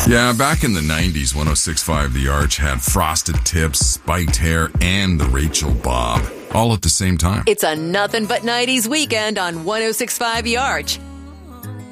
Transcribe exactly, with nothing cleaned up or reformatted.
Yeah, back in the nineties, one oh six point five The Arch had frosted tips, spiked hair, and the Rachel Bob, all at the same time. It's a nothing but nineties weekend on one oh six point five The Arch.